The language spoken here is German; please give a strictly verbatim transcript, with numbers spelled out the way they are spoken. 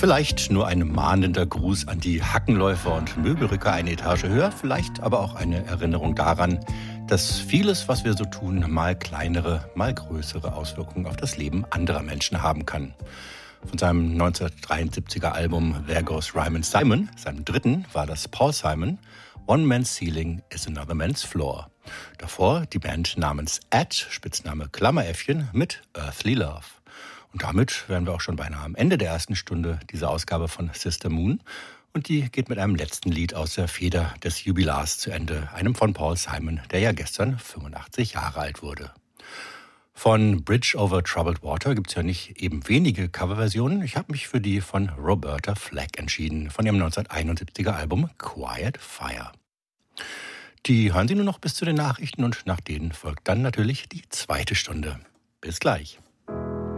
Vielleicht nur ein mahnender Gruß an die Hackenläufer und Möbelrücker eine Etage höher, vielleicht aber auch eine Erinnerung daran, dass vieles, was wir so tun, mal kleinere, mal größere Auswirkungen auf das Leben anderer Menschen haben kann. Von seinem neunzehnhundertdreiundsiebziger Album There Goes Rhymin' Simon, seinem dritten, war das Paul Simon, One Man's Ceiling is Another Man's Floor. Davor die Band namens Ed, Spitzname Klammeräffchen, mit Earthly Love. Und damit wären wir auch schon beinahe am Ende der ersten Stunde dieser Ausgabe von Sister Moon. Und die geht mit einem letzten Lied aus der Feder des Jubilars zu Ende, einem von Paul Simon, der ja gestern fünfundachtzig Jahre alt wurde. Von Bridge over Troubled Water gibt es ja nicht eben wenige Coverversionen. Ich habe mich für die von Roberta Flack entschieden, von ihrem neunzehnhunderteinundsiebziger Album Quiet Fire. Die hören Sie nur noch bis zu den Nachrichten und nach denen folgt dann natürlich die zweite Stunde. Bis gleich.